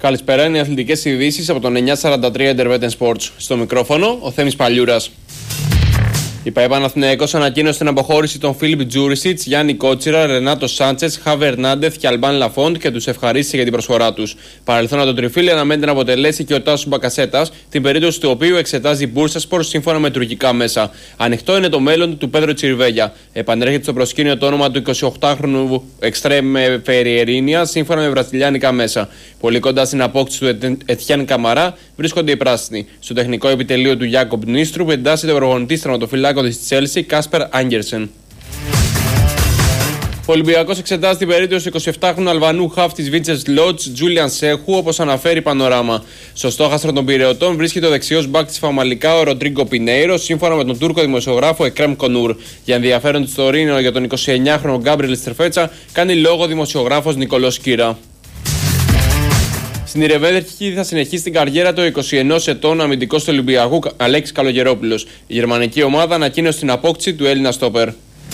Καλησπέρα, είναι οι αθλητικές ειδήσεις από τον 943 Intervetten Sports. Στο μικρόφωνο, ο Θέμης Παλιούρας. Η ΠΑΕ Παναθηναϊκός ανακοίνωσε την αποχώρηση των Φίλιπ Τζούρισιτς, Γιάννη Κότσιρα, Ρενάτο Σάντσες, Χάβε Ερνάντεθ και Αλμπάν Λαφόντ και τους ευχαρίστησε για την προσφορά τους. Παρελθόν από το τριφύλι αναμένεται να αποτελέσει και ο Τάσος Μπακασέτας, την περίπτωση του οποίου εξετάζει Μπούρσασπορ σύμφωνα με τουρκικά μέσα. Ανοιχτό είναι το μέλλον του Πέδρο Τσιρβέγια. Επανέρχεται στο προσκήνιο το όνομα του 28χρονου Εξτρέμ Φεριερίνια σύμφωνα με βραζιλιάνικα μέσα. Πολύ κοντά στην απόκτηση του Ετιέν Καμαρά βρίσκονται οι πράσινοι. Στο τεχνικό επιτελείο του Γιάκομπ Νίστρουπ εντάσσεται ο προπονητής τερματοφυλάκων της Τσέλσι, Κάσπερ Άγγερσεν. Ο Ολυμπιακός εξετάζει την περίπτωση του 27χρονου Αλβανού χαφ της Βίντσες Λότζ, Τζούλιαν Σέχου, όπως αναφέρει η Πανοράμα. Στο στόχαστρο των Πειραιωτών βρίσκεται ο δεξιός μπακ της Φαμαλικά, ο Ροντρίγκο Πινέιρο, σύμφωνα με τον Τούρκο δημοσιογράφο Εκρέμ Κονούρ. Για ενδιαφέρον του Τωρίνο για τον 29χρονο Γκάμπριελ Στερφέτσα κάνει λόγο ο δημοσιογράφος Νικολός Κύρα. Στην Ιρεβέδερχη θα συνεχίσει την καριέρα του 21 ετών αμυντικός του Ολυμπιακού Αλέξης Καλογερόπουλος. Η γερμανική ομάδα ανακοίνωσε την απόκτηση του Έλληνα στόπερ.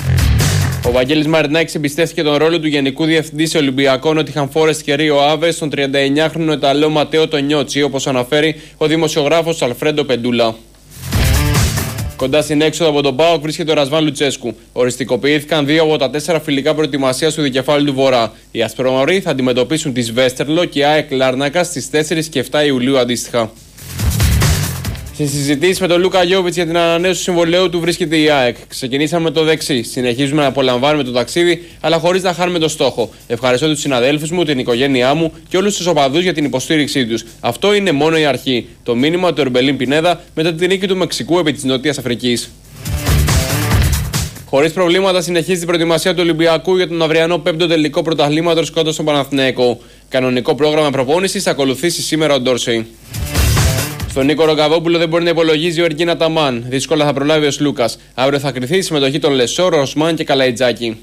Ο Βαγγέλης Μαρινάκης εμπιστεύτηκε τον ρόλο του Γενικού Διευθυντή σε Ολυμπιακό Νότιχαμ Φόρεστ και Ρίο Άβε στον 39χρονο Ιταλό Ματέο Τονιότσι, όπως αναφέρει ο δημοσιογράφος Αλφρέντο Πεντούλα. Κοντά στην έξοδο από τον ΠΑΟΚ βρίσκεται ο Ρασβάν Λουτσέσκου. Οριστικοποιήθηκαν 2 από τα 4 φιλικά προετοιμασίας του δικεφάλου του Βορρά. Οι Ασπρόμαυροι θα αντιμετωπίσουν τις Βέστερλο και ΑΕΚ Λάρνακα στις 4 και 7 Ιουλίου αντίστοιχα. Στη συζητήση με τον Λούκα Γιόβιτς για την ανανέωση του συμβολαίου του βρίσκεται η ΑΕΚ. Ξεκινήσαμε με το δεξί. Συνεχίζουμε να απολαμβάνουμε το ταξίδι, αλλά χωρίς να χάνουμε το στόχο. Ευχαριστώ τους συναδέλφους μου, την οικογένειά μου και όλους τους οπαδούς για την υποστήριξή τους. Αυτό είναι μόνο η αρχή. Το μήνυμα του Ερμπελίν Πινέδα μετά την νίκη του Μεξικού επί της Νότιας Αφρικής. Χωρίς προβλήματα συνεχίζει την προετοιμασία του Ολυμπιακού για τον αυριανό 5ο τελικό πρωταθλήματος κοντά στον Παναθηναϊκό. Κανονικό πρόγραμμα προπόνησης θα ακολουθήσει σήμερα ο Ντόρσεϊ. Στον Νίκο Ρογκαβόπουλο δεν μπορεί να υπολογίζει ο Εργίνα Ταμάν. Δύσκολα θα προλάβει ο Σλούκας. Αύριο θα κριθεί η συμμετοχή των Λεσόρ, Ροσμάν και Καλαϊτζάκη.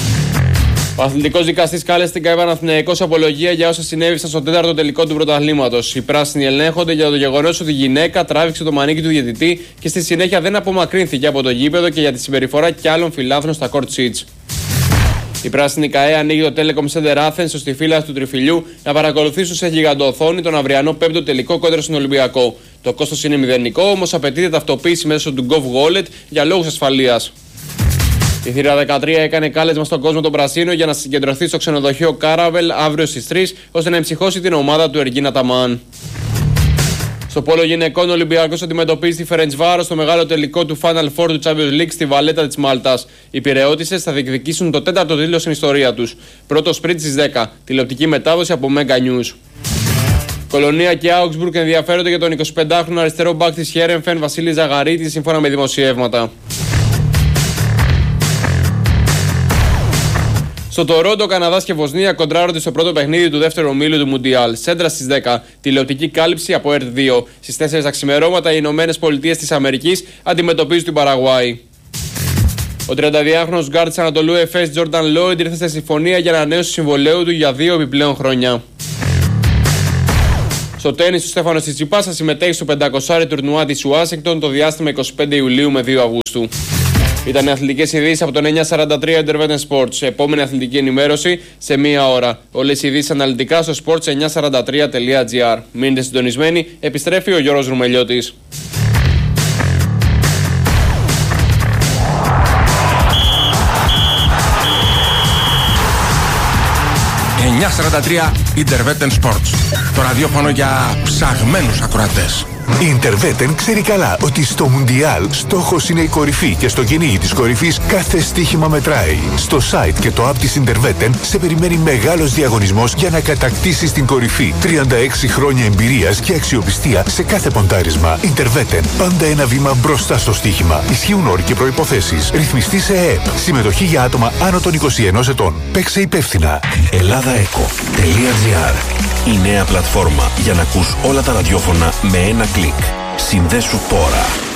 Ο αθλητικός δικαστής κάλεσε την ΚΑΕ Παναθηναϊκός απολογία για όσα συνέβησαν στο 4ο τελικό του πρωταθλήματος. Οι πράσινοι ελέγχονται για το γεγονός ότι η γυναίκα τράβηξε το μανίκι του διαιτητή και στη συνέχεια δεν απομακρύνθηκε από το γήπεδο και για τη συμπεριφορά κι άλλων φιλάθλων στα court seats. Η πράσινη ΚΑΕ ανοίγει το Telecom Center Athens στη φύλαξη του Τριφυλιού να παρακολουθήσουν σε γιγαντοοθόνη τον αυριανό 5ο τελικό κόντρα στον Ολυμπιακό. Το κόστος είναι μηδενικό, όμως απαιτείται ταυτοποίηση μέσω του Gov Wallet για λόγους ασφαλείας. Η θύρα 13 έκανε κάλεσμα στον κόσμο των Πρασίνων για να συγκεντρωθεί στο ξενοδοχείο Κάραβελ αύριο στις 3 ώστε να εμψυχώσει την ομάδα του Εργίνα Ταμάν. Στο πόλο γυναικών, ο Ολυμπιακός αντιμετωπίζει τη Φερεντσβάρος στο μεγάλο τελικό του Final Four του Champions League στη Βαλέτα της Μάλτας. Οι Πειραιώτισσες θα διεκδικήσουν το 4ο τίτλο στην ιστορία τους. Πρώτο σπριτ στις 10. Τηλεοπτική μετάδοση από Mega News. Κολονία και Augsburg ενδιαφέρονται για τον 25χρονο αριστερό μπακ της Χέρεμφεν Βασίλη Ζαγαρίτη σύμφωνα με δημοσιεύματα. Στο Τορόντο, Καναδάς και Βοσνία κοντράρονται στο πρώτο παιχνίδι του δεύτερου ομίλου του Μουντιάλ. Σέντρα στις 10. Τηλεοπτική κάλυψη από ΕΡΤ2. Στις 4 τα ξημερώματα, οι Ηνωμένες Πολιτείες της Αμερικής αντιμετωπίζουν την Παραγουάη. Ο 32χρονος γκάρντ της Ανατολού Εφές Τζόρνταν Λόιντ ήρθε στη συμφωνία για ανανέωση του συμβολαίου του για 2 επιπλέον χρόνια. Στο τένις, ο Στέφανος Τσιτσιπάς θα συμμετέχει στο 500 τουρνουά της Ουάσιγκτον το διάστημα 25 Ιουλίου με 2 Αυγούστου. Ήταν οι αθλητικές ειδήσεις από τον 943 Intervetten Sports. Επόμενη αθλητική ενημέρωση σε 1 ώρα. Όλες οι ειδήσεις αναλυτικά στο sports943.gr. Μείνετε συντονισμένοι, επιστρέφει ο Γιώργος Ρουμελιώτης. 943 Intervetten Sports. Το ραδιόφωνο για ψαγμένους ακροατές. Η Intervetten ξέρει καλά ότι στο Μουντιάλ στόχος είναι η κορυφή και στο κυνήγι της κορυφής κάθε στοίχημα μετράει. Στο site και το app της Intervetten σε περιμένει μεγάλος διαγωνισμός για να κατακτήσεις την κορυφή. 36 χρόνια εμπειρίας και αξιοπιστία σε κάθε ποντάρισμα. Intervetten, πάντα ένα βήμα μπροστά στο στοίχημα. Ισχύουν όροι και προϋποθέσεις. Ρυθμιστή σε ΕΕΠ. Συμμετοχή για άτομα άνω των 21 ετών. Παίξε υπεύθυνα. ElladaEco.gr. Η νέα πλατφόρμα για να ακούς όλα τα ραδιόφωνα με ένα κλικ. Συνδέσου τώρα.